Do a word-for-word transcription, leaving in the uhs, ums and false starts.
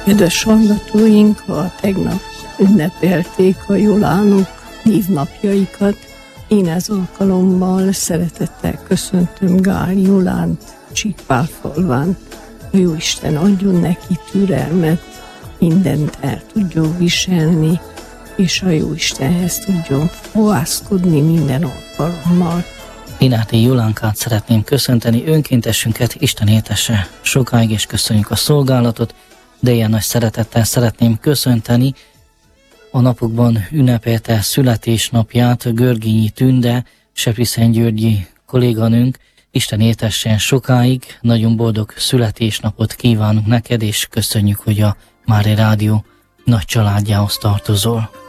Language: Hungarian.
Kedves hallgatóink, ha tegnap ünnepelték a Jolánok névnapjaikat, én ez alkalommal szeretettel köszöntöm Gál Jolánt Csíkpálfalván. A Jóisten adjon neki türelmet, mindent el tudjon viselni, és a Jóistenhez tudjon fohászkodni minden alkalommal. Ináti Jolánkát szeretném köszönteni, önkéntesünket, Isten éltesse sokáig, és köszönjük a szolgálatot, de ilyen nagy szeretettel szeretném köszönteni a napokban ünnepelte születésnapját Görgényi Tünde, Sepsiszentgyörgyi kolléganőnk. Isten éltessen sokáig, nagyon boldog születésnapot kívánunk neked, és köszönjük, hogy a Mária Rádió nagy családjához tartozol.